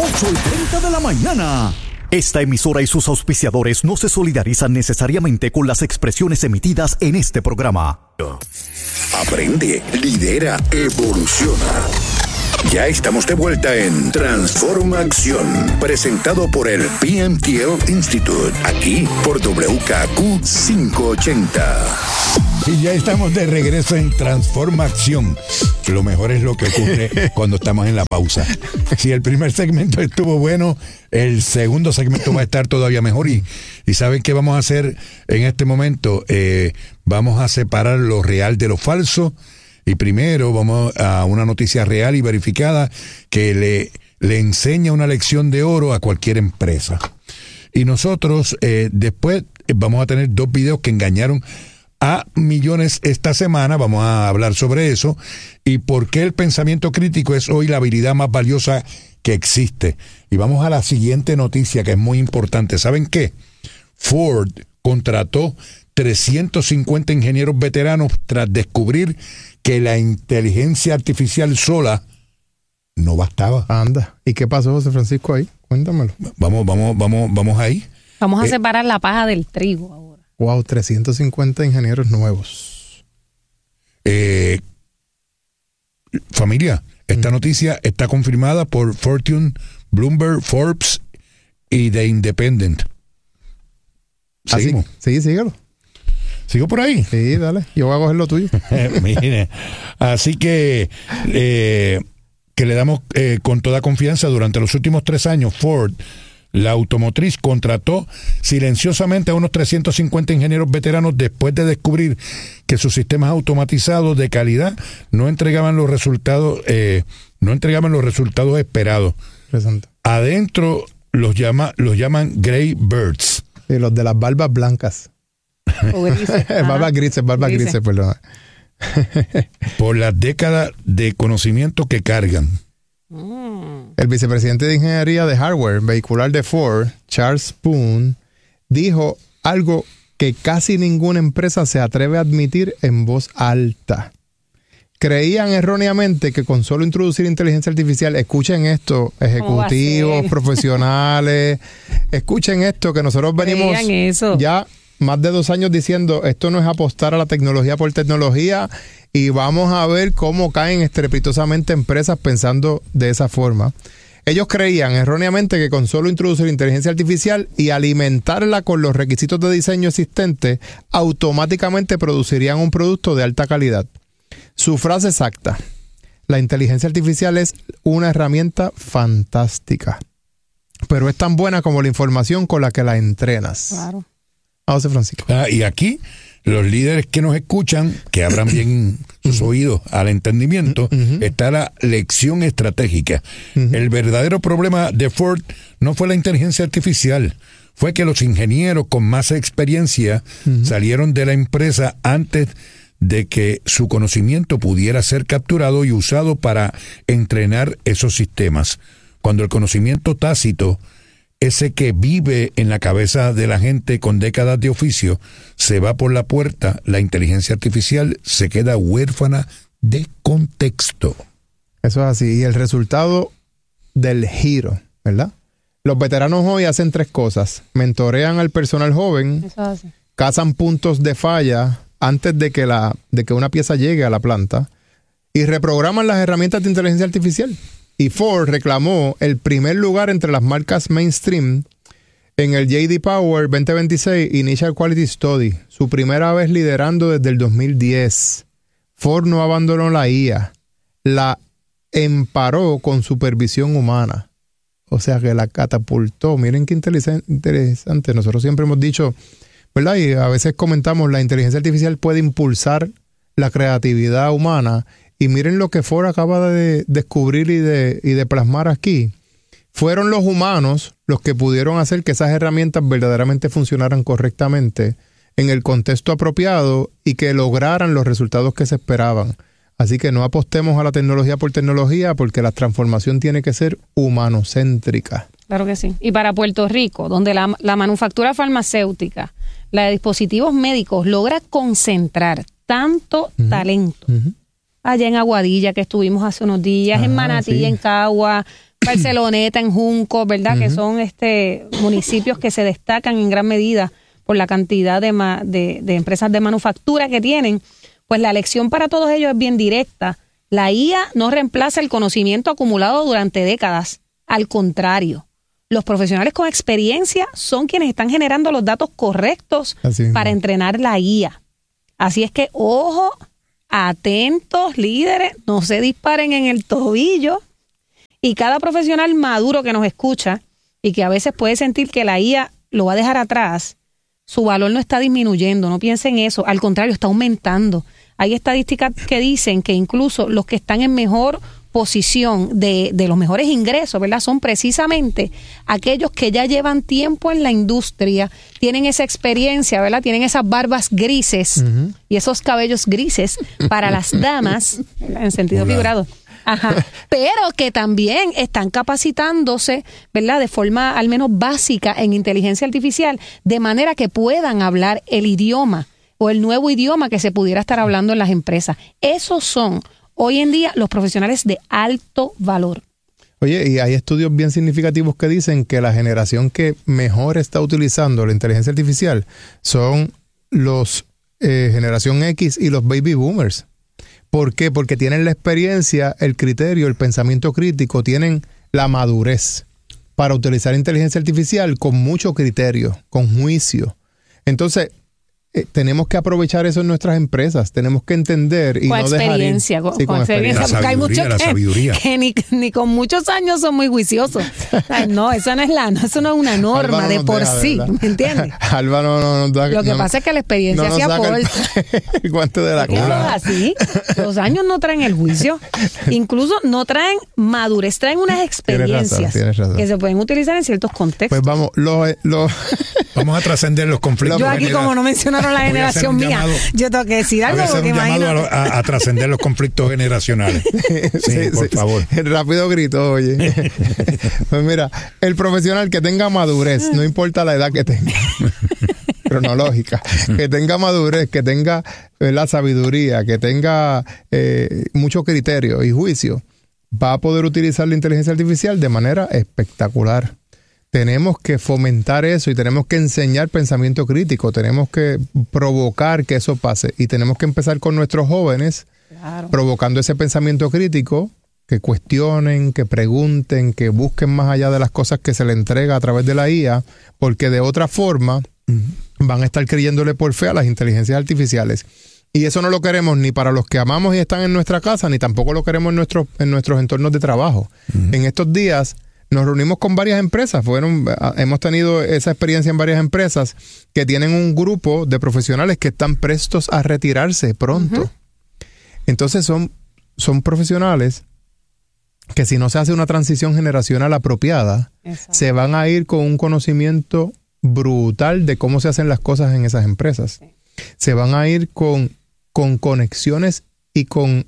8:30 de la mañana. Esta emisora y sus auspiciadores no se solidarizan necesariamente con las expresiones emitidas en este programa. Aprende, lidera, evoluciona. Ya estamos de vuelta en Transforma Acción, presentado por el PMTL Institute, aquí por WKQ 580. Y ya estamos de regreso en Transforma Acción. Lo mejor es lo que ocurre cuando estamos en la pausa. Si el primer segmento estuvo bueno, el segundo segmento va a estar todavía mejor. Y ¿saben qué vamos a hacer en este momento? Vamos a separar lo real de lo falso. Y primero vamos a una noticia real y verificada que le enseña una lección de oro a cualquier empresa. Y nosotros después vamos a tener 2 videos que engañaron a millones esta semana. Vamos a hablar sobre eso y por qué el pensamiento crítico es hoy la habilidad más valiosa que existe. Y vamos a la siguiente noticia que es muy importante. ¿Saben qué? Ford contrató 350 ingenieros veteranos tras descubrir que la inteligencia artificial sola no bastaba. Anda. ¿Y qué pasó, José Francisco, ahí? Cuéntamelo. Vamos ahí. Vamos a separar la paja del trigo ahora. Wow, 350 ingenieros nuevos. Familia, esta noticia está confirmada por Fortune, Bloomberg, Forbes y The Independent. ¿Seguimos? Sí, síguelo. ¿Sigo por ahí? Sí, dale. Yo voy a coger lo tuyo. Mire, así que le damos con toda confianza. Durante los últimos 3 años, Ford, la automotriz, contrató silenciosamente a unos 350 ingenieros veteranos después de descubrir que sus sistemas automatizados de calidad no entregaban los resultados esperados. Presente. Adentro los llaman Grey Birds. Sí, los de las barbas blancas. O grises. Barbas grises, perdón. Por las décadas de conocimiento que cargan. El vicepresidente de Ingeniería de Hardware Vehicular de Ford, Charles Spoon, dijo algo que casi ninguna empresa se atreve a admitir en voz alta. Creían erróneamente que con solo introducir inteligencia artificial, escuchen esto, ejecutivos, profesionales, escuchen esto, que nosotros venimos ya más de 2 años diciendo esto no es apostar a la tecnología por tecnología y vamos a ver cómo caen estrepitosamente empresas pensando de esa forma. Ellos creían erróneamente que con solo introducir inteligencia artificial y alimentarla con los requisitos de diseño existentes, automáticamente producirían un producto de alta calidad. Su frase exacta: la inteligencia artificial es una herramienta fantástica, pero es tan buena como la información con la que la entrenas. Claro. José Francisco. Y aquí los líderes que nos escuchan, que abran bien sus oídos al entendimiento, está la lección estratégica. El verdadero problema de Ford no fue la inteligencia artificial, fue que los ingenieros con más experiencia salieron de la empresa antes de que su conocimiento pudiera ser capturado y usado para entrenar esos sistemas. Cuando el conocimiento tácito, ese que vive en la cabeza de la gente con décadas de oficio, se va por la puerta, la inteligencia artificial se queda huérfana de contexto. Eso es así. Y el resultado del giro, ¿verdad? Los veteranos hoy hacen 3 cosas. Mentorean al personal joven, cazan puntos de falla antes de que una pieza llegue a la planta y reprograman las herramientas de inteligencia artificial. Y Ford reclamó el primer lugar entre las marcas mainstream en el J.D. Power 2026 Initial Quality Study, su primera vez liderando desde el 2010. Ford no abandonó la IA, la emparó con supervisión humana. O sea que la catapultó. Miren qué interesante. Nosotros siempre hemos dicho, ¿verdad? Y a veces comentamos, la inteligencia artificial puede impulsar la creatividad humana. Y miren lo que Ford acaba de descubrir y de plasmar aquí. Fueron los humanos los que pudieron hacer que esas herramientas verdaderamente funcionaran correctamente en el contexto apropiado y que lograran los resultados que se esperaban. Así que no apostemos a la tecnología por tecnología, porque la transformación tiene que ser humanocéntrica. Claro que sí. Y para Puerto Rico, donde la manufactura farmacéutica, la de dispositivos médicos, logra concentrar tanto talento. Allá en Aguadilla, que estuvimos hace unos días, en Manatí, en Cagua, Barceloneta, en Junco, ¿verdad? Que son municipios que se destacan en gran medida por la cantidad de empresas de manufactura que tienen. Pues la lección para todos ellos es bien directa. La IA no reemplaza el conocimiento acumulado durante décadas. Al contrario, los profesionales con experiencia son quienes están generando los datos correctos para entrenar la IA. Así es que, ojo, atentos, líderes, no se disparen en el tobillo. Y cada profesional maduro que nos escucha y que a veces puede sentir que la IA lo va a dejar atrás, su valor no está disminuyendo, no piensen eso, al contrario, está aumentando. Hay estadísticas que dicen que incluso los que están en mejor posición de los mejores ingresos, ¿verdad? Son precisamente aquellos que ya llevan tiempo en la industria, tienen esa experiencia, ¿verdad? Tienen esas barbas grises y esos cabellos grises para las damas, en sentido figurado. Ajá, pero que también están capacitándose, ¿verdad? De forma al menos básica en inteligencia artificial, de manera que puedan hablar el idioma o el nuevo idioma que se pudiera estar hablando en las empresas. Esos son hoy en día los profesionales de alto valor. Oye, y hay estudios bien significativos que dicen que la generación que mejor está utilizando la inteligencia artificial son los generación X y los baby boomers. ¿Por qué? Porque tienen la experiencia, el criterio, el pensamiento crítico, tienen la madurez para utilizar inteligencia artificial con mucho criterio, con juicio. Entonces, tenemos que aprovechar eso en nuestras empresas, tenemos que entender y con no experiencia, dejar con experiencia, porque hay muchos que ni con muchos años son muy juiciosos. Ay, no, eso no es una norma de por sí, ¿me entiendes? Álvaro Lo que pasa es que la experiencia se aporta. El guante de la cola. Así, los años no traen el juicio, incluso no traen madurez, traen unas experiencias tienes razón. que se pueden utilizar en ciertos contextos. Pues vamos a trascender los conflictos. Yo aquí, como no mencionaron la generación mía, yo tengo que decir algo porque imagínate. A trascender los conflictos generacionales. Sí, por favor. El rápido grito, oye. Pues mira, el profesional que tenga madurez, no importa la edad que tenga, cronológica, que tenga madurez, que tenga la sabiduría, que tenga mucho criterio y juicio, va a poder utilizar la inteligencia artificial de manera espectacular. Tenemos que fomentar eso y tenemos que enseñar pensamiento crítico, tenemos que provocar que eso pase y tenemos que empezar con nuestros jóvenes provocando ese pensamiento crítico, que cuestionen, que pregunten, que busquen más allá de las cosas que se le entrega a través de la IA, porque de otra forma van a estar creyéndole por fe a las inteligencias artificiales. Y eso no lo queremos ni para los que amamos y están en nuestra casa, ni tampoco lo queremos en nuestros entornos de trabajo. En estos días nos reunimos con varias empresas, hemos tenido esa experiencia en varias empresas que tienen un grupo de profesionales que están prestos a retirarse pronto. Entonces son profesionales que si no se hace una transición generacional apropiada, se van a ir con un conocimiento brutal de cómo se hacen las cosas en esas empresas. Se van a ir con conexiones y con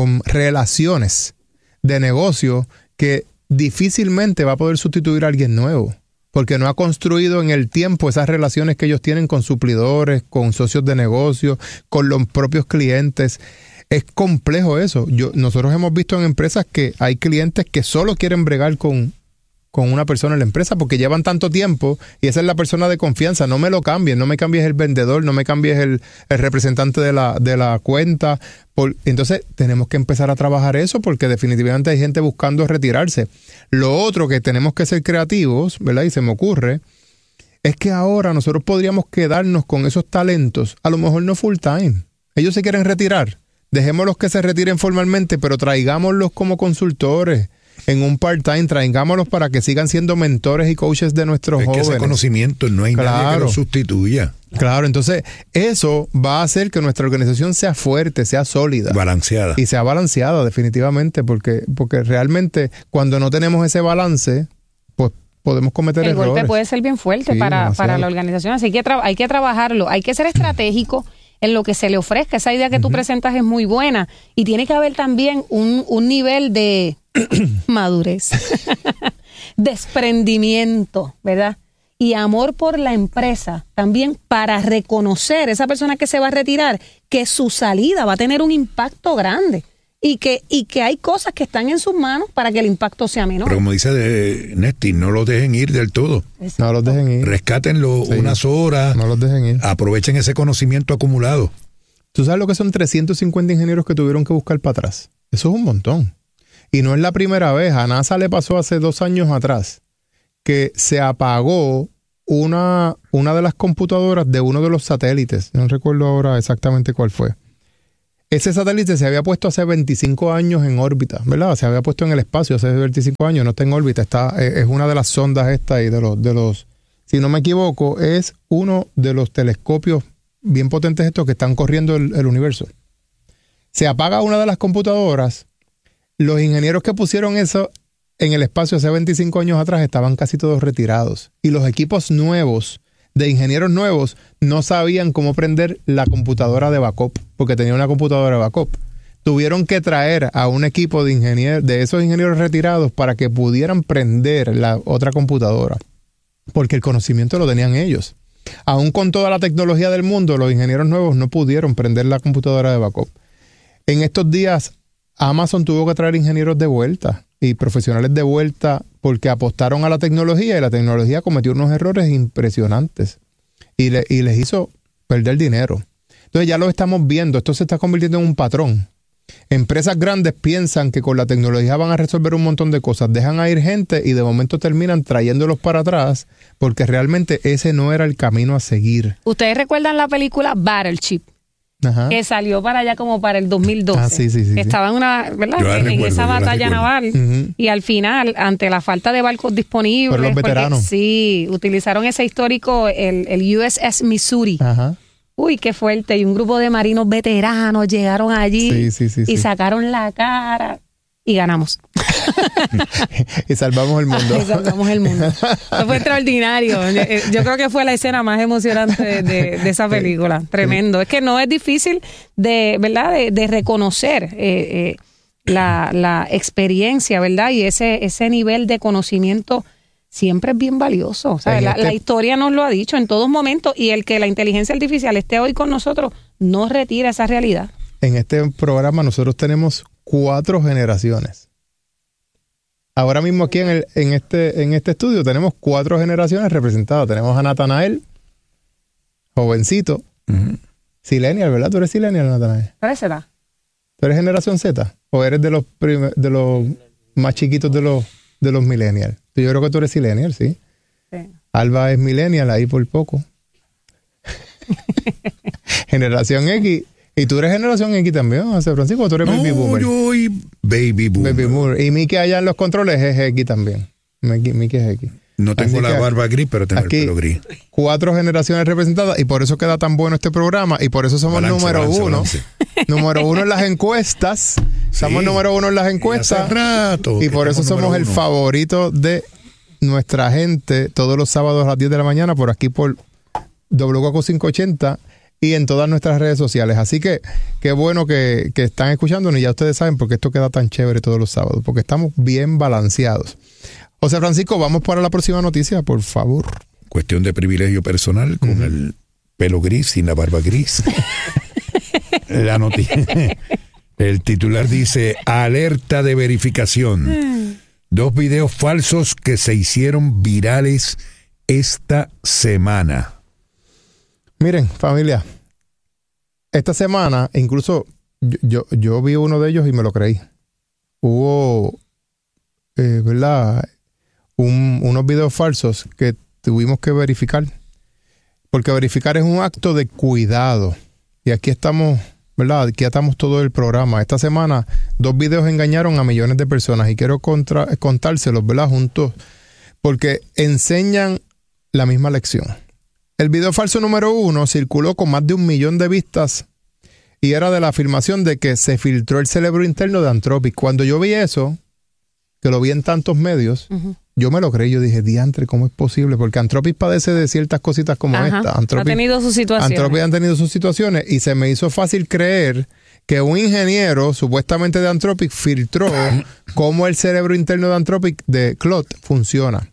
relaciones de negocio que difícilmente va a poder sustituir a alguien nuevo, porque no ha construido en el tiempo esas relaciones que ellos tienen con suplidores, con socios de negocio, con los propios clientes. Es complejo eso. Nosotros hemos visto en empresas que hay clientes que solo quieren bregar con una persona en la empresa porque llevan tanto tiempo y esa es la persona de confianza. No me lo cambies, no me cambies el vendedor, no me cambies el representante de la cuenta. Entonces tenemos que empezar a trabajar eso porque definitivamente hay gente buscando retirarse. Lo otro que tenemos que ser creativos, ¿verdad? Y se me ocurre, es que ahora nosotros podríamos quedarnos con esos talentos, a lo mejor no full time. Ellos se quieren retirar. Dejémoslos que se retiren formalmente, pero traigámoslos como consultores. En un part-time, traigámoslos para que sigan siendo mentores y coaches de nuestros jóvenes. Que ese conocimiento no hay nadie que lo sustituya. Claro, entonces eso va a hacer que nuestra organización sea fuerte, sea sólida. Balanceada. Y sea balanceada definitivamente, porque realmente cuando no tenemos ese balance, pues podemos cometer errores. El golpe puede ser bien fuerte para la organización, así que hay que trabajarlo, hay que ser estratégico en lo que se le ofrezca. Esa idea que tú presentas es muy buena y tiene que haber también un nivel de madurez, desprendimiento, ¿verdad? Y amor por la empresa también para reconocer esa persona que se va a retirar que su salida va a tener un impacto grande y que hay cosas que están en sus manos para que el impacto sea menor. Pero como dice Néstor, no los dejen ir del todo. Exacto. No los dejen ir. Rescátenlo unas horas. No los dejen ir. Aprovechen ese conocimiento acumulado. ¿Tú sabes lo que son 350 ingenieros que tuvieron que buscar para atrás? Eso es un montón. Y no es la primera vez. A NASA le pasó hace 2 años atrás que se apagó una de las computadoras de uno de los satélites. No recuerdo ahora exactamente cuál fue. Ese satélite se había puesto hace 25 años en órbita, ¿verdad? Se había puesto en el espacio hace 25 años, no está en órbita. Es una de las sondas estas y de los, si no me equivoco, es uno de los telescopios bien potentes estos que están corriendo el universo. Se apaga una de las computadoras. Los ingenieros que pusieron eso en el espacio hace 25 años atrás estaban casi todos retirados. Y los equipos nuevos, de ingenieros nuevos, no sabían cómo prender la computadora de backup, porque tenía una computadora de backup. Tuvieron que traer a un equipo de ingenieros, de esos ingenieros retirados, para que pudieran prender la otra computadora, porque el conocimiento lo tenían ellos. Aún con toda la tecnología del mundo, los ingenieros nuevos no pudieron prender la computadora de backup. En estos días, Amazon tuvo que traer ingenieros de vuelta y profesionales de vuelta porque apostaron a la tecnología y la tecnología cometió unos errores impresionantes y les hizo perder dinero. Entonces ya lo estamos viendo, esto se está convirtiendo en un patrón. Empresas grandes piensan que con la tecnología van a resolver un montón de cosas, dejan a ir gente y de momento terminan trayéndolos para atrás porque realmente ese no era el camino a seguir. ¿Ustedes recuerdan la película Battleship? Ajá. Que salió para allá como para el 2012. Sí. Estaba en una, ¿verdad? En esa batalla naval. Uh-huh. Y al final, ante la falta de barcos disponibles, por los veteranos. Sí, utilizaron ese histórico, el USS Missouri. Ajá. Uy, qué fuerte. Y un grupo de marinos veteranos llegaron allí y sacaron la cara y ganamos. Y salvamos el mundo. Y salvamos el mundo. Eso fue extraordinario. Yo creo que fue la escena más emocionante de esa película. Tremendo. Es que no es difícil ¿verdad? De reconocer la experiencia, ¿verdad? Y ese nivel de conocimiento siempre es bien valioso. O sea, la historia nos lo ha dicho en todos momentos, y el que la inteligencia artificial esté hoy con nosotros no retira esa realidad. En este programa nosotros tenemos 4 generaciones. Ahora mismo aquí en este estudio tenemos 4 generaciones representadas. Tenemos a Natanael, jovencito, Silenial, ¿verdad? Tú eres Silenial, Natanael. ¿Cuál es Z? ¿Tú eres generación Z? ¿O eres de los más chiquitos de los millennials? Yo creo que tú eres Silenial, ¿sí? Sí. Alba es millennial, ahí por poco. Generación X. ¿Y tú eres generación X también, José Francisco? ¿O tú eres baby boomer? Yo soy baby boomer. Baby boomer. Y Miki allá en los controles es X también. Miki es X. No tengo la barba gris, pero tengo el pelo gris. 4 generaciones representadas, y por eso queda tan bueno este programa, y por eso somos número 1. Número 1 en las encuestas. Somos número 1 en las encuestas. Y por eso somos el favorito de nuestra gente todos los sábados a las 10 de la mañana por aquí por WKQ 580 y en todas nuestras redes sociales. Así que qué bueno que están escuchándonos, y ya ustedes saben por qué esto queda tan chévere todos los sábados, porque estamos bien balanceados. José Francisco, vamos para la próxima noticia, por favor. Cuestión de privilegio personal, con el pelo gris, sin la barba gris. La noticia. El titular dice: alerta de verificación. 2 videos falsos que se hicieron virales esta semana. Miren, familia, esta semana incluso yo vi uno de ellos y me lo creí. Hubo, ¿verdad? Unos videos falsos que tuvimos que verificar, porque verificar es un acto de cuidado. Y aquí estamos, ¿verdad? Aquí atamos todo el programa. Esta semana 2 videos engañaron a millones de personas, y quiero contárselos, ¿verdad? Juntos, porque enseñan la misma lección. El video falso número 1 circuló con más de 1 millón de vistas y era de la afirmación de que se filtró el cerebro interno de Anthropic. Cuando yo vi eso, que lo vi en tantos medios, yo me lo creí. Yo dije, diantre, ¿cómo es posible? Porque Anthropic padece de ciertas cositas como esta. Anthropic ha tenido sus situaciones. Anthropic han tenido sus situaciones, y se me hizo fácil creer que un ingeniero supuestamente de Anthropic filtró cómo el cerebro interno de Anthropic, de Claude, funciona.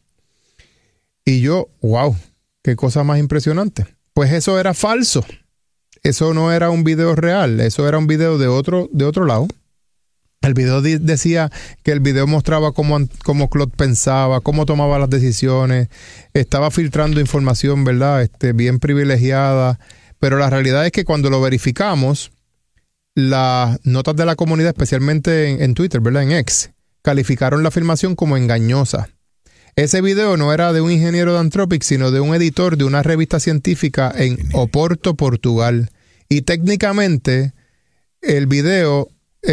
Y yo, wow, qué cosa más impresionante. Pues eso era falso. Eso no era un video real. Eso era un video de otro lado. El video decía que el video mostraba cómo Claude pensaba, cómo tomaba las decisiones, estaba filtrando información, ¿verdad? Bien privilegiada, pero la realidad es que cuando lo verificamos, las notas de la comunidad, especialmente en Twitter, ¿verdad? En X, calificaron la afirmación como engañosa. Ese video no era de un ingeniero de Anthropic, sino de un editor de una revista científica en Oporto, Portugal. Y técnicamente el video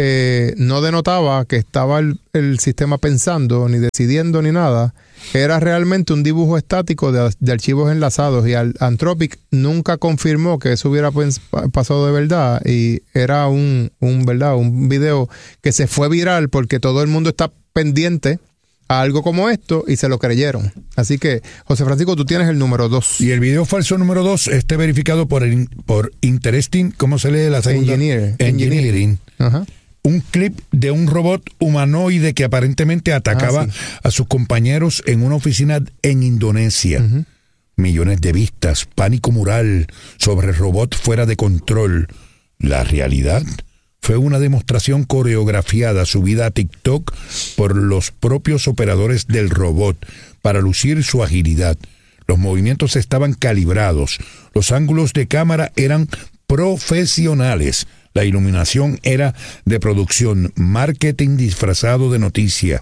no denotaba que estaba el sistema pensando, ni decidiendo, ni nada. Era realmente un dibujo estático de archivos enlazados, y Anthropic nunca confirmó que eso hubiera pasado de verdad, y era un video que se fue viral porque todo el mundo está pendiente a algo como esto y se lo creyeron. Así que, José Francisco, tú tienes el número 2. Y el video falso número 2 verificado por Interesting, ¿cómo se lee la segunda? Engineering. Ajá. Un clip de un robot humanoide que aparentemente atacaba a sus compañeros en una oficina en Indonesia. Uh-huh. Millones de vistas, pánico moral sobre el robot fuera de control. La realidad fue una demostración coreografiada subida a TikTok por los propios operadores del robot para lucir su agilidad. Los movimientos estaban calibrados, los ángulos de cámara eran profesionales, la iluminación era de producción, marketing disfrazado de noticia.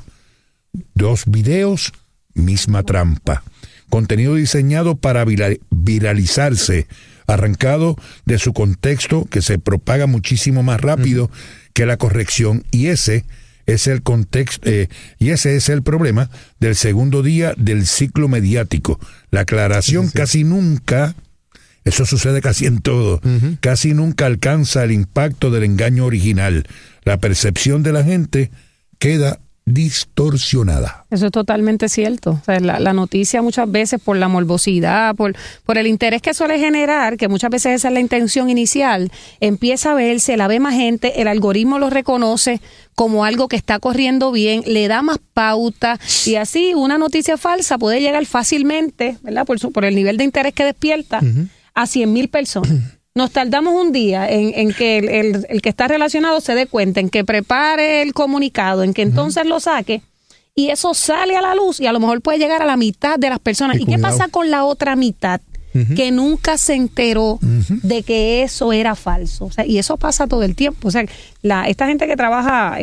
2 videos, misma trampa. Contenido diseñado para viralizarse, arrancado de su contexto, que se propaga muchísimo más rápido que la corrección, y ese es el contexto, y ese es el problema del segundo día del ciclo mediático. La aclaración casi nunca, eso sucede casi en todo, casi nunca alcanza el impacto del engaño original. La percepción de la gente queda distorsionada. Eso es totalmente cierto. O sea, la noticia muchas veces, por la morbosidad, por el interés que suele generar, que muchas veces esa es la intención inicial, empieza a verse, la ve más gente, el algoritmo lo reconoce como algo que está corriendo bien, le da más pauta, y así una noticia falsa puede llegar fácilmente, ¿verdad? Por el nivel de interés que despierta, a 100,000 personas. Nos tardamos un día en que el que está relacionado se dé cuenta, en que prepare el comunicado, en que entonces lo saque, y eso sale a la luz, y a lo mejor puede llegar a la mitad de las personas. ¿Y qué pasa con la otra mitad? Que nunca se enteró de que eso era falso. O sea, y eso pasa todo el tiempo. O sea, esta gente que trabaja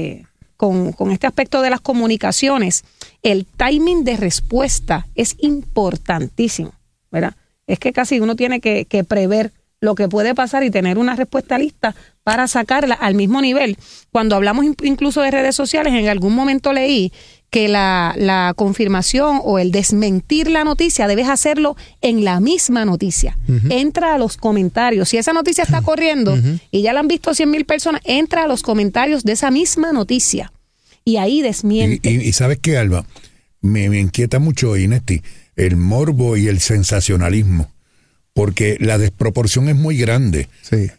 con este aspecto de las comunicaciones, el timing de respuesta es importantísimo, ¿verdad? Es que casi uno tiene que prever lo que puede pasar y tener una respuesta lista para sacarla al mismo nivel. Cuando hablamos incluso de redes sociales, en algún momento leí que la confirmación o el desmentir la noticia debes hacerlo en la misma noticia. Entra a los comentarios. Si esa noticia está corriendo y ya la han visto 100,000 personas, entra a los comentarios de esa misma noticia y ahí desmiente. Y ¿sabes qué, Alba? Me inquieta mucho, Inesti, el morbo y el sensacionalismo, porque la desproporción es muy grande. Sí.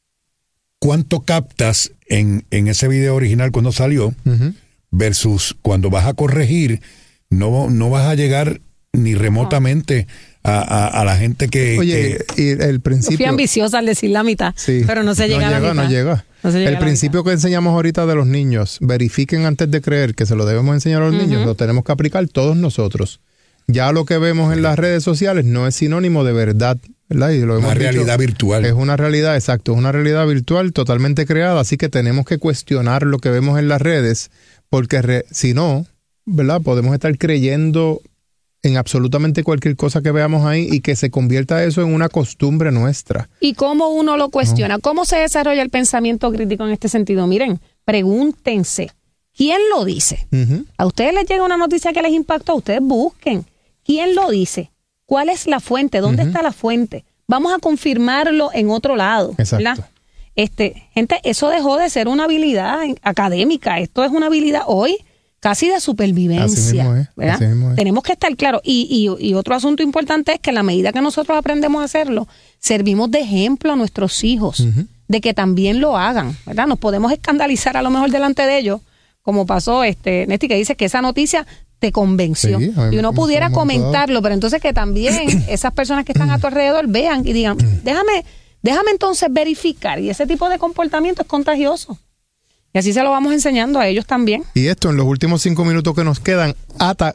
¿Cuánto captas en ese video original cuando salió versus cuando vas a corregir? No vas a llegar ni remotamente a la gente que... Oye, y el principio... Yo fui ambiciosa al decir la mitad, pero no se llega a la mitad. No llega. El principio que enseñamos ahorita de los niños, verifiquen antes de creer, que se lo debemos enseñar a los niños, lo tenemos que aplicar todos nosotros. Ya lo que vemos en las redes sociales no es sinónimo de verdad, ¿verdad? Y lo hemos dicho, realidad virtual. Es una realidad, exacto, es una realidad virtual totalmente creada, así que tenemos que cuestionar lo que vemos en las redes, porque si no, ¿verdad? Podemos estar creyendo en absolutamente cualquier cosa que veamos ahí y que se convierta eso en una costumbre nuestra. ¿Y cómo uno lo cuestiona? ¿Cómo se desarrolla el pensamiento crítico en este sentido? Miren, pregúntense, ¿quién lo dice? A ustedes les llega una noticia que les impactó, ustedes busquen. ¿Quién lo dice? ¿Cuál es la fuente? ¿Dónde está la fuente? Vamos a confirmarlo en otro lado. Exacto. Gente, eso dejó de ser una habilidad académica. Esto es una habilidad hoy casi de supervivencia. Así mismo es, ¿verdad? Así mismo es. Tenemos que estar claros. Y otro asunto importante es que a la medida que nosotros aprendemos a hacerlo, servimos de ejemplo a nuestros hijos, de que también lo hagan, ¿verdad? Nos podemos escandalizar a lo mejor delante de ellos, como pasó Nesti, que dice que esa noticia te convenció. Sí, y uno pudiera comentarlo, pero entonces que también esas personas que están a tu alrededor vean y digan, déjame entonces verificar. Y ese tipo de comportamiento es contagioso. Y así se lo vamos enseñando a ellos también. Y esto en los últimos 5 minutos que nos quedan ata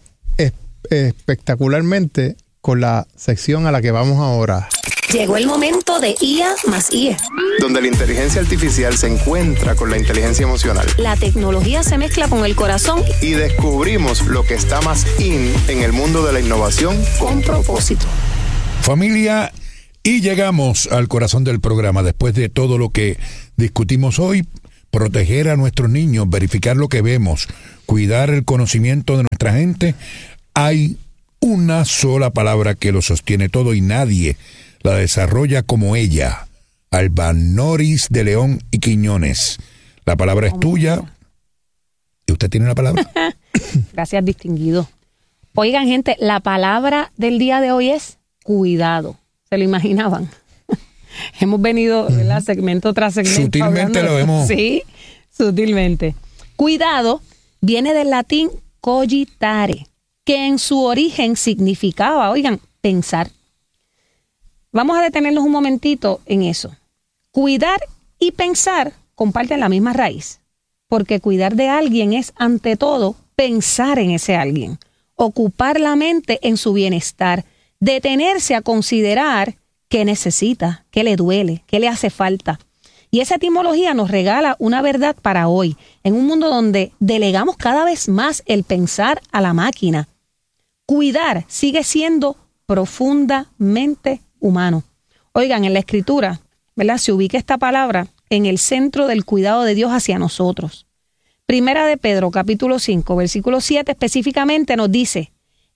espectacularmente con la sección a la que vamos ahora. Llegó el momento de IA más IE, donde la inteligencia artificial se encuentra con la inteligencia emocional. La tecnología se mezcla con el corazón Y descubrimos lo que está más in en el mundo de la innovación con propósito. Familia, y llegamos al corazón del programa. Después de todo lo que discutimos hoy, proteger a nuestros niños, verificar lo que vemos, cuidar el conocimiento de nuestra gente, hay una sola palabra que lo sostiene todo y nadie la desarrolla como ella. Albanoris de León y Quiñones. La palabra es tuya. ¿Y usted tiene la palabra? Gracias, distinguido. Oigan, gente, la palabra del día de hoy es cuidado. ¿Se lo imaginaban? Hemos venido, ¿verdad? Segmento tras segmento. Sutilmente lo vemos. Sí, sutilmente. Cuidado viene del latín cogitare, que en su origen significaba, oigan, pensar. Vamos a detenernos un momentito en eso. Cuidar y pensar comparten la misma raíz, porque cuidar de alguien es, ante todo, pensar en ese alguien, ocupar la mente en su bienestar, detenerse a considerar qué necesita, qué le duele, qué le hace falta. Y esa etimología nos regala una verdad para hoy, en un mundo donde delegamos cada vez más el pensar a la máquina. Cuidar sigue siendo profundamente humano. Oigan, en la Escritura, ¿verdad?, se ubica esta palabra en el centro del cuidado de Dios hacia nosotros. Primera de Pedro, capítulo 5, versículo 7, específicamente nos dice: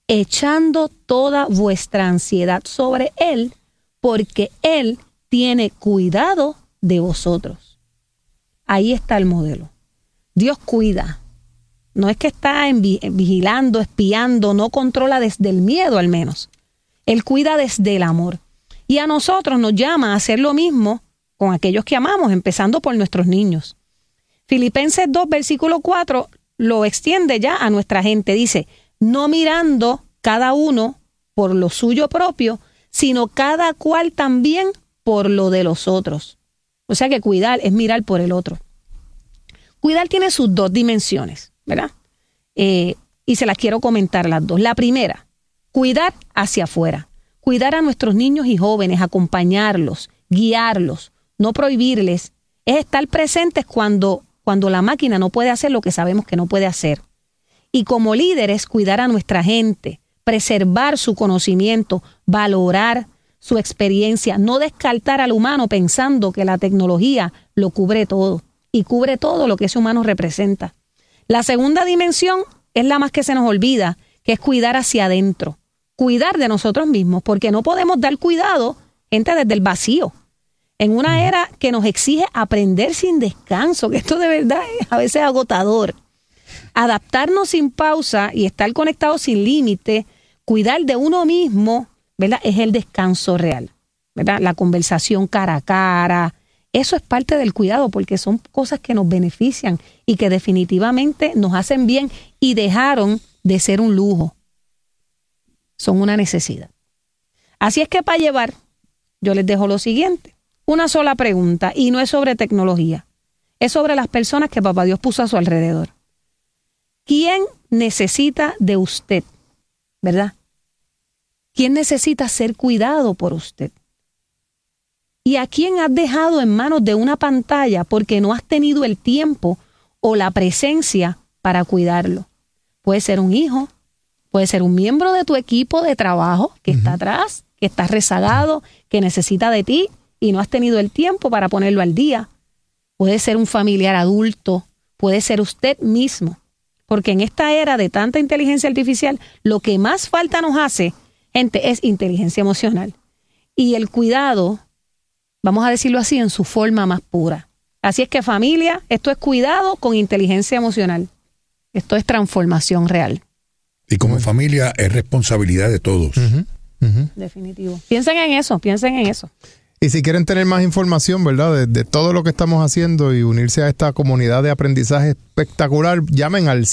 echando toda vuestra ansiedad sobre Él, porque Él tiene cuidado de vosotros. Ahí está el modelo. Dios cuida. No es que está vigilando, espiando, no controla desde el miedo al menos. Él cuida desde el amor. Y a nosotros nos llama a hacer lo mismo con aquellos que amamos, empezando por nuestros niños. Filipenses 2, versículo 4, lo extiende ya a nuestra gente. Dice: no mirando cada uno por lo suyo propio, sino cada cual también por lo de los otros. O sea que cuidar es mirar por el otro. Cuidar tiene sus dos dimensiones, ¿verdad? Y se las quiero comentar las dos. La primera, cuidar hacia afuera. Cuidar a nuestros niños y jóvenes, acompañarlos, guiarlos, no prohibirles. Es estar presentes cuando la máquina no puede hacer lo que sabemos que no puede hacer. Y como líderes, cuidar a nuestra gente, preservar su conocimiento, valorar su experiencia, no descartar al humano pensando que la tecnología lo cubre todo y cubre todo lo que ese humano representa. La segunda dimensión es la más que se nos olvida, que es cuidar hacia adentro, cuidar de nosotros mismos, porque no podemos dar cuidado, gente, desde el vacío. En una era que nos exige aprender sin descanso, que esto de verdad es a veces agotador. Adaptarnos sin pausa y estar conectados sin límite, cuidar de uno mismo, ¿verdad?, es el descanso real, ¿verdad? La conversación cara a cara, eso es parte del cuidado, porque son cosas que nos benefician y que definitivamente nos hacen bien y dejaron de ser un lujo. Son una necesidad. Así es que para llevar, yo les dejo lo siguiente. Una sola pregunta, y no es sobre tecnología. Es sobre las personas que Papá Dios puso a su alrededor. ¿Quién necesita de usted? ¿Verdad? ¿Quién necesita ser cuidado por usted? ¿Y a quién has dejado en manos de una pantalla porque no has tenido el tiempo o la presencia para cuidarlo? Puede ser un hijo, puede ser un miembro de tu equipo de trabajo que está atrás, que está rezagado, que necesita de ti y no has tenido el tiempo para ponerlo al día. Puede ser un familiar adulto, puede ser usted mismo. Porque en esta era de tanta inteligencia artificial, lo que más falta nos hace, gente, es inteligencia emocional. Y el cuidado, vamos a decirlo así, en su forma más pura. Así es que, familia, esto es cuidado con inteligencia emocional. Esto es transformación real. Y como familia es responsabilidad de todos. Definitivo. Piensen en eso, piensen en eso. Y si quieren tener más información, ¿verdad?, de todo lo que estamos haciendo y unirse a esta comunidad de aprendizaje espectacular, llamen al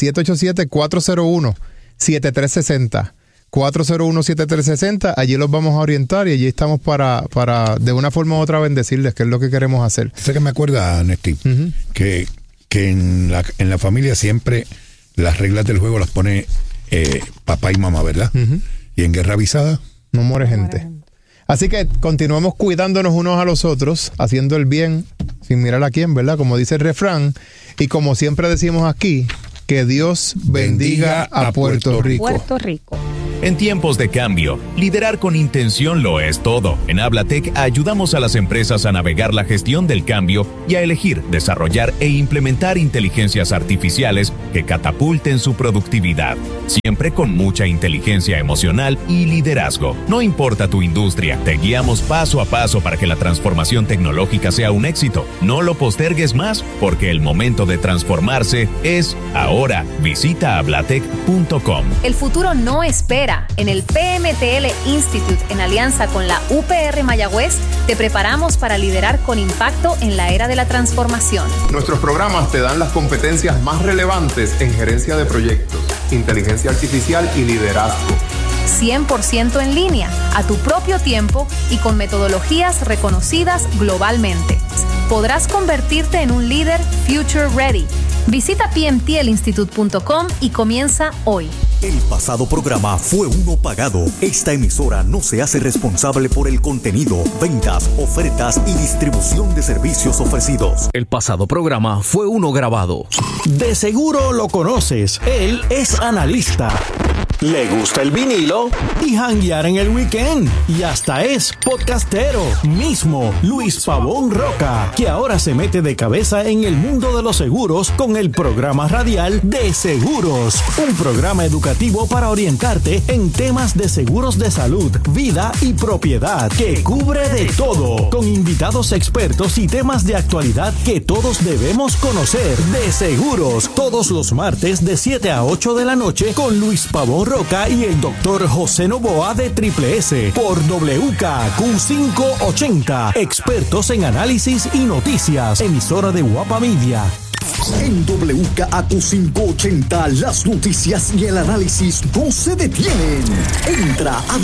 787-401-7360. 401-7360, allí los vamos a orientar y allí estamos para de una forma u otra bendecirles, que es lo que queremos hacer. Sé que me acuerda, Néstor, que que en la familia siempre las reglas del juego las pone papá y mamá, ¿verdad? Uh-huh. Y en guerra avisada no muere gente. Así que continuamos cuidándonos unos a los otros, haciendo el bien sin mirar a quién, ¿verdad? Como dice el refrán. Y como siempre decimos aquí, que Dios bendiga a Puerto Rico. Puerto Rico. En tiempos de cambio, liderar con intención lo es todo. En Hablatec ayudamos a las empresas a navegar la gestión del cambio y a elegir, desarrollar e implementar inteligencias artificiales que catapulten su productividad. Siempre con mucha inteligencia emocional y liderazgo. No importa tu industria, te guiamos paso a paso para que la transformación tecnológica sea un éxito. No lo postergues más, porque el momento de transformarse es ahora. Visita hablatec.com. El futuro no espera. En el PMTL Institute, en alianza con la UPR Mayagüez, te preparamos para liderar con impacto en la era de la transformación. Nuestros programas te dan las competencias más relevantes en gerencia de proyectos, inteligencia artificial y liderazgo. 100% en línea, a tu propio tiempo y con metodologías reconocidas globalmente. Podrás convertirte en un líder future ready. Visita pmtlinstitute.com y comienza hoy. El pasado programa fue uno pagado. Esta emisora no se hace responsable por el contenido, ventas, ofertas y distribución de servicios ofrecidos. El pasado programa fue uno grabado. De seguro lo conoces. Él es analista. Le gusta el vinilo y janguear en el weekend. Y hasta es podcastero. Mismo Luis Pavón Roca, que ahora se mete de cabeza en el mundo de los seguros con el programa radial De Seguros. Un programa educativo para orientarte en temas de seguros de salud, vida y propiedad, que cubre de todo. Con invitados expertos y temas de actualidad que todos debemos conocer. De Seguros, todos los martes de 7 a 8 de la noche con Luis Pavón Roca y el doctor José Novoa de Triple S por WKQ 580. Expertos en análisis y noticias. Emisora de Guapa Media. En WKQ 580 las noticias y el análisis no se detienen. Entra a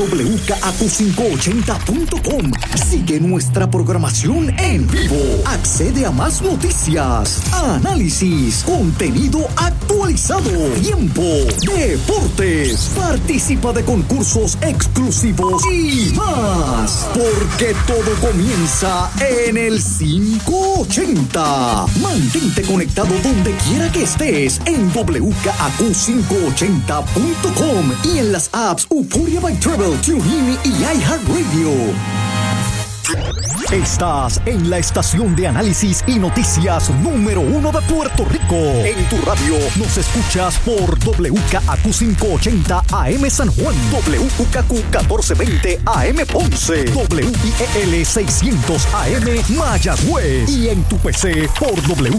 WKQ580.com. Sigue nuestra programación en vivo. Accede a más noticias, análisis, contenido actualizado, tiempo, deportes. Participa de concursos exclusivos y más. Porque todo comienza en el 580. Mantente conectado donde quiera que estés en WKQ580.com y en las apps Euphoria by Travel, TuneIn y iHeartRadio. Estás en la estación de análisis y noticias número 1 de Puerto Rico. En tu radio nos escuchas por WKQ 580 AM San Juan, WKQ 1420 AM Ponce, WIEL 600 AM Mayagüez y en tu PC por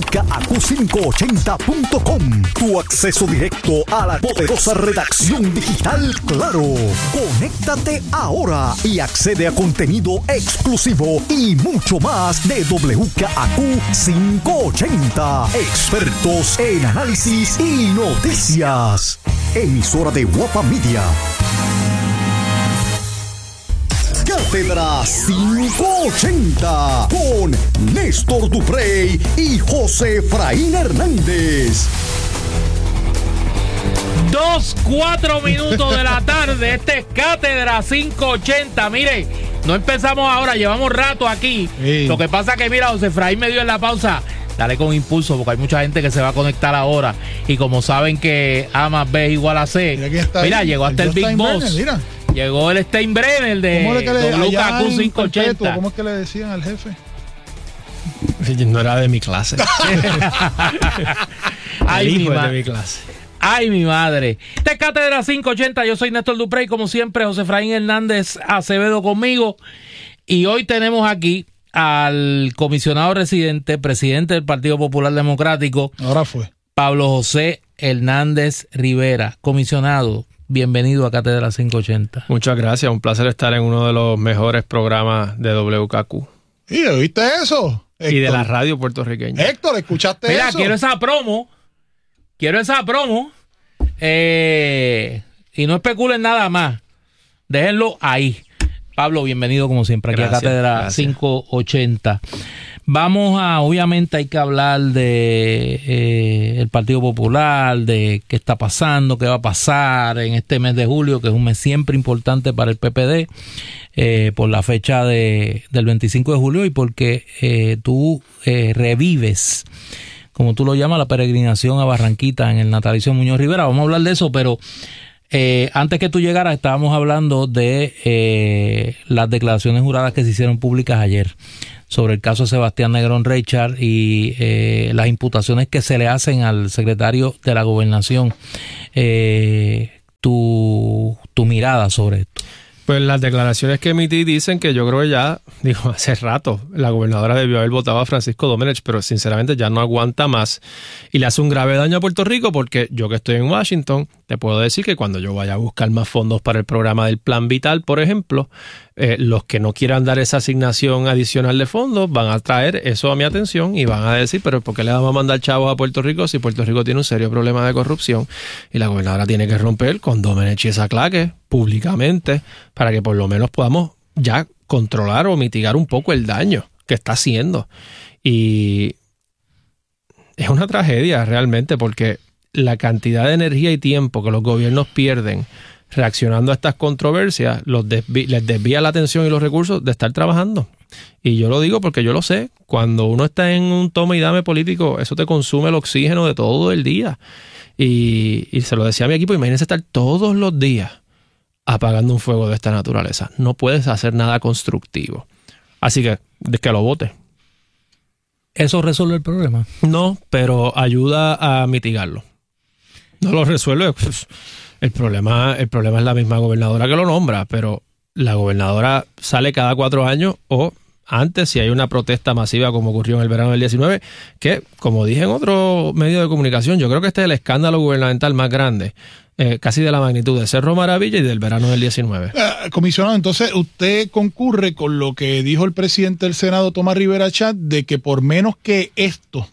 WKQ580.com. Tu acceso directo a la poderosa redacción digital Claro. Conéctate ahora y accede a contenido exclusivo y mucho más de WKQ 580. Expertos en análisis y noticias. Emisora de Guapa Media. Cátedra 580 con Néstor Duprey y José Efraín Hernández. 2:04 de la tarde. Este es Cátedra 580. Mire, no empezamos ahora, llevamos rato aquí. Sí. Lo que pasa que, mira, José Efraín me dio en la pausa. Dale con impulso, porque hay mucha gente que se va a conectar ahora. Y como saben que A más B es igual a C. Mira, llegó hasta el Big Boss. Mira. Llegó el Steinbrenner de WKQ 580. ¿Cómo es que le decían al jefe? No era de mi clase. Ay, el hijo de mi clase. Ay, mi madre. Esta es Cátedra 580. Yo soy Néstor Duprey, como siempre, José Efraín Hernández Acevedo conmigo. Y hoy tenemos aquí al comisionado residente, presidente del Partido Popular Democrático. Ahora fue. Pablo José Hernández Rivera. Comisionado, bienvenido a Cátedra 580. Muchas gracias. Un placer estar en uno de los mejores programas de WKQ. ¿Y oíste eso, Héctor? Y de la radio puertorriqueña. Héctor, ¿escuchaste eso? Mira, quiero esa promo. Y no especulen nada más. Déjenlo ahí. Pablo, bienvenido como siempre aquí a Cátedra 580. Obviamente hay que hablar de el Partido Popular, de qué está pasando, qué va a pasar en este mes de julio, que es un mes siempre importante para el PPD, por la fecha del 25 de julio y porque tú revives, como tú lo llamas, la peregrinación a Barranquita en el natalicio Muñoz Rivera. Vamos a hablar de eso, pero antes que tú llegaras estábamos hablando de las declaraciones juradas que se hicieron públicas ayer sobre el caso Sebastián Negrón Reichard y las imputaciones que se le hacen al secretario de la Gobernación. Tu mirada sobre esto. Pues las declaraciones que emití dicen que yo creo que ya, hace rato, la gobernadora debió haber votado a Francisco Domenech, pero sinceramente ya no aguanta más y le hace un grave daño a Puerto Rico, porque yo que estoy en Washington, te puedo decir que cuando yo vaya a buscar más fondos para el programa del Plan Vital, por ejemplo, los que no quieran dar esa asignación adicional de fondos van a traer eso a mi atención y van a decir, pero ¿por qué le vamos a mandar chavos a Puerto Rico si Puerto Rico tiene un serio problema de corrupción? Y la gobernadora tiene que romper con Domenech y esa claque públicamente para que por lo menos podamos ya controlar o mitigar un poco el daño que está haciendo. Y es una tragedia realmente, porque la cantidad de energía y tiempo que los gobiernos pierden reaccionando a estas controversias les desvía la atención y los recursos de estar trabajando. Y yo lo digo porque yo lo sé. Cuando uno está en un toma y dame político, eso te consume el oxígeno de todo el día. Y se lo decía a mi equipo, imagínense estar todos los días apagando un fuego de esta naturaleza. No puedes hacer nada constructivo. Así que lo vote. ¿Eso resuelve el problema? No, pero ayuda a mitigarlo. No lo resuelve. Pues, el problema es la misma gobernadora que lo nombra, pero la gobernadora sale cada 4 años o antes, si hay una protesta masiva como ocurrió en el verano del 19, que, como dije en otro medio de comunicación, yo creo que este es el escándalo gubernamental más grande, casi de la magnitud de Cerro Maravilla y del verano del 19. Comisionado, entonces usted concurre con lo que dijo el presidente del Senado, Tomás Rivera Chatz, de que por menos que esto,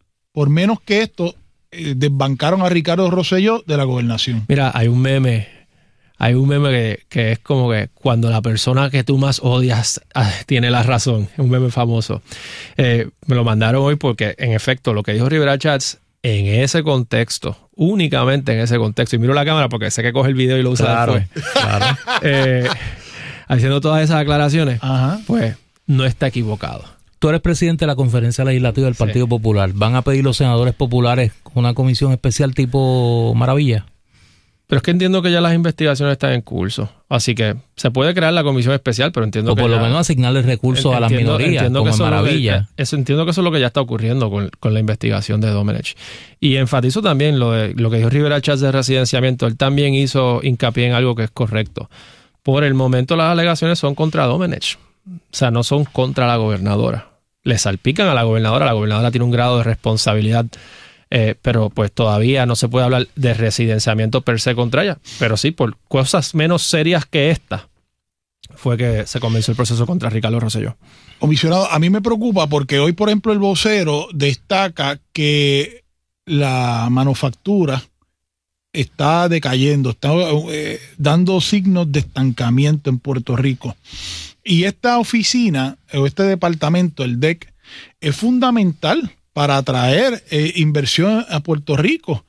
desbancaron a Ricardo Rosselló de la gobernación. Mira, hay un meme que es como que cuando la persona que tú más odias tiene la razón. Es un meme famoso. Me lo mandaron hoy porque, en efecto, lo que dijo Rivera Chatz, en ese contexto, únicamente en ese contexto, y miro la cámara porque sé que coge el video y lo usa después. Claro. Haciendo todas esas aclaraciones, pues no está equivocado. Tú eres presidente de la conferencia legislativa del Partido Popular. ¿Van a pedir los senadores populares una comisión especial tipo Maravilla? Pero es que entiendo que ya las investigaciones están en curso. Así que se puede crear la comisión especial, pero entiendo que... O por lo menos asignarle recursos a las minorías, como Maravilla. Entiendo que eso es lo que ya está ocurriendo con la investigación de Domenech. Y enfatizo también lo que dijo Rivera Chatz de residenciamiento. Él también hizo hincapié en algo que es correcto. Por el momento las alegaciones son contra Domenech. O sea, no son contra la gobernadora. Le salpican a la gobernadora tiene un grado de responsabilidad, pero pues todavía no se puede hablar de residenciamiento per se contra ella. Pero sí, por cosas menos serias que esta, fue que se comenzó el proceso contra Ricardo Rosselló. Comisionado, a mí me preocupa porque hoy, por ejemplo, el vocero destaca que la manufactura está decayendo, está dando signos de estancamiento en Puerto Rico. Y esta oficina, o este departamento, el DEC, es fundamental para atraer inversión a Puerto Rico.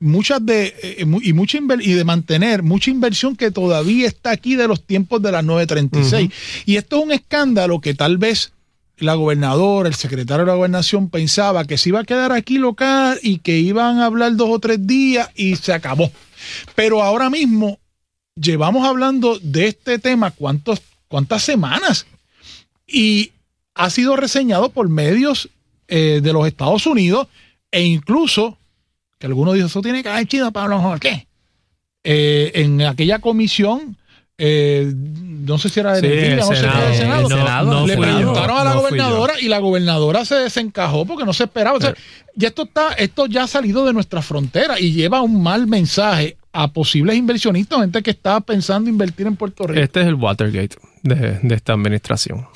Y de mantener mucha inversión que todavía está aquí de los tiempos de las 936. Y esto es un escándalo que tal vez la gobernadora, el secretario de la gobernación pensaba que se iba a quedar aquí local y que iban a hablar 2 o 3 días y se acabó. Pero ahora mismo llevamos hablando de este tema ¿cuántas semanas? Y ha sido reseñado por medios de los Estados Unidos e incluso, que algunos dicen, eso tiene que haber chido para hablar, ¿qué? En aquella comisión, no sé si era de energía, no sé si era de Senado, le preguntaron a la gobernadora y la gobernadora se desencajó porque no se esperaba. O sea, ya esto ya ha salido de nuestra frontera y lleva un mal mensaje a posibles inversionistas, gente que está pensando invertir en Puerto Rico. Este es el Watergate de esta administración.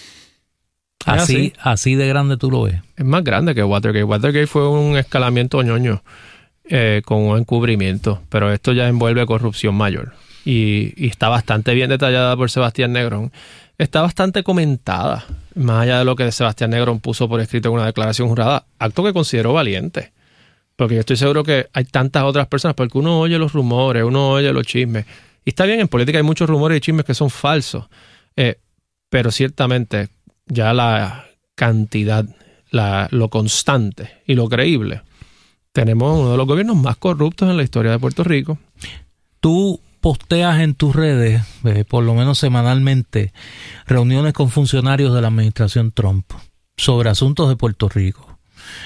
Así de grande tú lo ves. Es más grande que Watergate. Watergate fue un escalamiento ñoño con un encubrimiento, pero esto ya envuelve corrupción mayor. y está bastante bien detallada por Sebastián Negrón, está bastante comentada, más allá de lo que Sebastián Negrón puso por escrito en una declaración jurada, acto que considero valiente. Porque yo estoy seguro que hay tantas otras personas, porque uno oye los rumores, uno oye los chismes. Y está bien, en política hay muchos rumores y chismes que son falsos. Pero ciertamente ya la cantidad, lo constante y lo creíble, tenemos uno de los gobiernos más corruptos en la historia de Puerto Rico. Tú posteas en tus redes, por lo menos semanalmente, reuniones con funcionarios de la administración Trump sobre asuntos de Puerto Rico.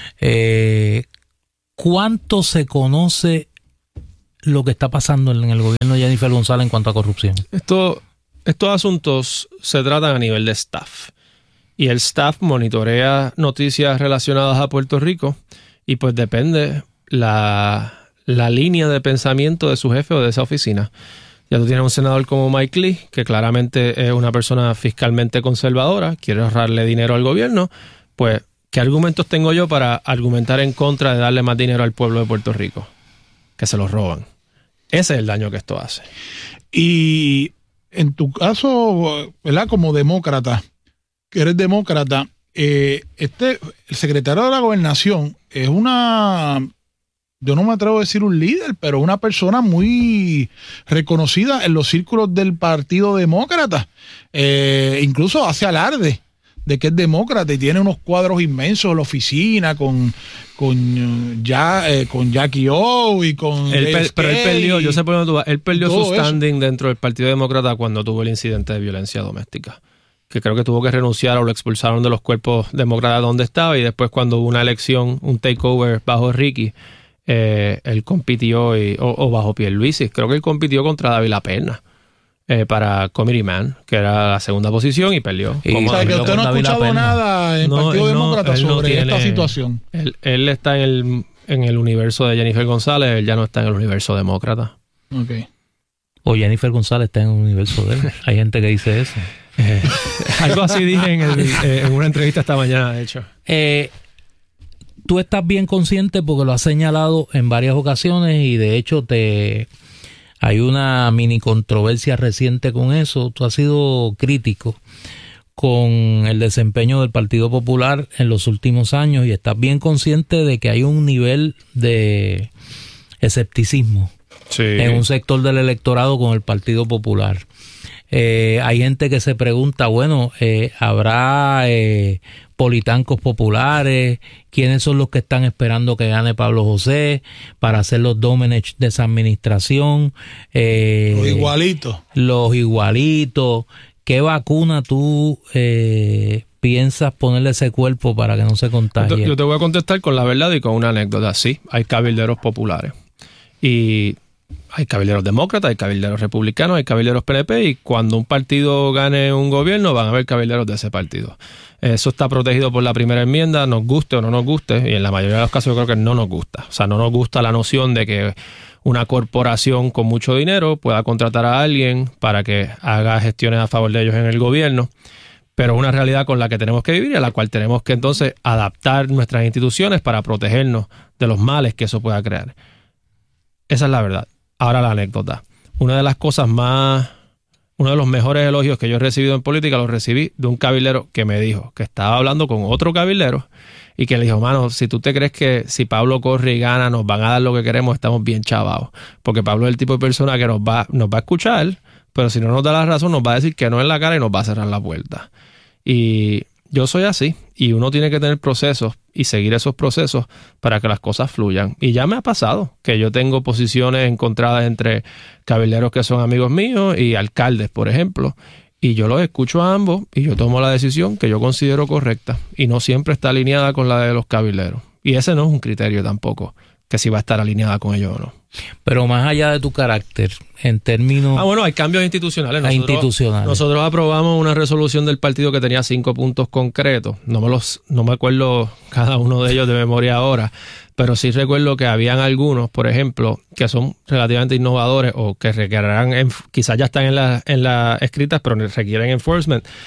¿Cuánto se conoce lo que está pasando en el gobierno de Jennifer González en cuanto a corrupción? Estos asuntos se tratan a nivel de staff. Y el staff monitorea noticias relacionadas a Puerto Rico y pues depende la línea de pensamiento de su jefe o de esa oficina. Ya tú tienes un senador como Mike Lee, que claramente es una persona fiscalmente conservadora, quiere ahorrarle dinero al gobierno, pues ¿qué argumentos tengo yo para argumentar en contra de darle más dinero al pueblo de Puerto Rico? Que se los roban. Ese es el daño que esto hace. Y en tu caso, ¿verdad? Como demócrata, que eres demócrata, el secretario de la Gobernación es yo no me atrevo a decir un líder, pero una persona muy reconocida en los círculos del Partido Demócrata. Incluso hace alarde de que es demócrata y tiene unos cuadros inmensos en la oficina con Jackie O y con... Pero él perdió, yo sé por dónde tú vas, él perdió su standing dentro del Partido Demócrata cuando tuvo el incidente de violencia doméstica, que creo que tuvo que renunciar o lo expulsaron de los cuerpos demócratas donde estaba, y después cuando hubo una elección, un takeover bajo Ricky, él compitió o bajo Pierluisi, creo que él compitió contra David Lapena para Committee Man, que era la segunda posición, y perdió. O sea, que usted no ha escuchado nada en el Partido Demócrata sobre esta situación. Él está en el universo de Jennifer González, él ya no está en el universo demócrata. Okay. O Jennifer González está en el universo de él. Hay gente que dice eso. Algo así dije en una entrevista esta mañana, de hecho. Tú estás bien consciente porque lo has señalado en varias ocasiones y de hecho hay una mini controversia reciente con eso. Tú has sido crítico con el desempeño del Partido Popular en los últimos años y estás bien consciente de que hay un nivel de escepticismo en un sector del electorado con el Partido Popular. Hay gente que se pregunta, bueno, ¿habrá politancos populares? ¿Quiénes son los que están esperando que gane Pablo José para hacer los Domenech de esa administración? Los igualitos. ¿Qué vacuna tú piensas ponerle a ese cuerpo para que no se contagie? Yo te voy a contestar con la verdad y con una anécdota. Sí, hay cabilderos populares. Y hay cabilderos demócratas, hay cabilderos republicanos, hay cabilderos PNP, y cuando un partido gane un gobierno van a haber cabilderos de ese partido. Eso está protegido por la primera enmienda, nos guste o no nos guste, y en la mayoría de los casos yo creo que no nos gusta. O sea, no nos gusta la noción de que una corporación con mucho dinero pueda contratar a alguien para que haga gestiones a favor de ellos en el gobierno, pero es una realidad con la que tenemos que vivir y a la cual tenemos que entonces adaptar nuestras instituciones para protegernos de los males que eso pueda crear. Esa es la verdad. Ahora la anécdota. Uno de los mejores elogios que yo he recibido en política lo recibí de un cabildero que me dijo que estaba hablando con otro cabildero y que le dijo, mano, si tú te crees que si Pablo corre y gana nos van a dar lo que queremos, estamos bien chavados. Porque Pablo es el tipo de persona que nos va a escuchar, pero si no nos da la razón nos va a decir que no en la cara y nos va a cerrar la puerta. Y yo soy así, y uno tiene que tener procesos y seguir esos procesos para que las cosas fluyan. Y ya me ha pasado que yo tengo posiciones encontradas entre cabilderos que son amigos míos y alcaldes, por ejemplo, y yo los escucho a ambos y yo tomo la decisión que yo considero correcta y no siempre está alineada con la de los cabilderos. Y ese no es un criterio tampoco, que si va a estar alineada con ellos o no. Pero más allá de tu carácter, en términos... bueno, hay cambios institucionales. Institucionales. Nosotros aprobamos una resolución del partido que tenía 5 puntos concretos. No me acuerdo cada uno de ellos de memoria ahora, pero sí recuerdo que habían algunos, por ejemplo, que son relativamente innovadores o que requerirán, quizás ya están en las escritas, pero requieren enforcement.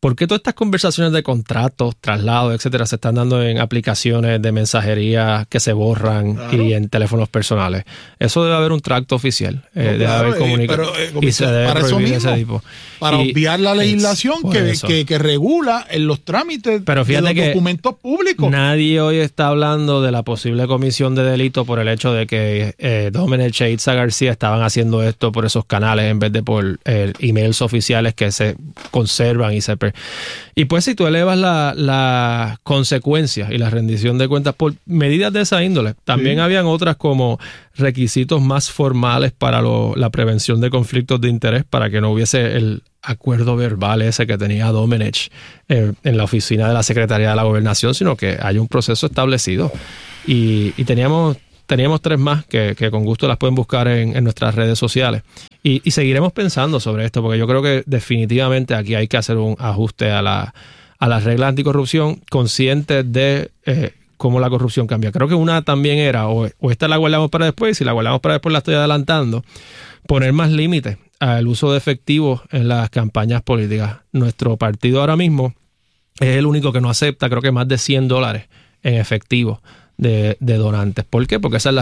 ¿por qué todas estas conversaciones de contratos, traslados, etcétera, se están dando en aplicaciones de mensajería que se borran y en teléfonos personales? Eso debe haber un tracto oficial. Debe haber comunicación. Y se debe para prohibir eso mismo, ese tipo. Para obviar la legislación que regula en los trámites pero fíjate de los que documentos públicos. Nadie hoy está hablando de la posible comisión de delito por el hecho de que Domenech e Itza García estaban haciendo esto por esos canales en vez de por emails oficiales que se conservan y pues si tú elevas las consecuencias y la rendición de cuentas por medidas de esa índole, también habían otras como requisitos más formales para la prevención de conflictos de interés, para que no hubiese el acuerdo verbal ese que tenía Domenech en la oficina de la Secretaría de la Gobernación, sino que hay un proceso establecido. Y teníamos 3 más que con gusto las pueden buscar en nuestras redes sociales. Y seguiremos pensando sobre esto, porque yo creo que definitivamente aquí hay que hacer un ajuste a las reglas anticorrupción, conscientes de cómo la corrupción cambia. Creo que una también era, o esta la guardamos para después, y si la guardamos para después la estoy adelantando, poner más límites al uso de efectivo en las campañas políticas. Nuestro partido ahora mismo es el único que no acepta, creo que más de $100 en efectivo de donantes. ¿Por qué? Porque esa es la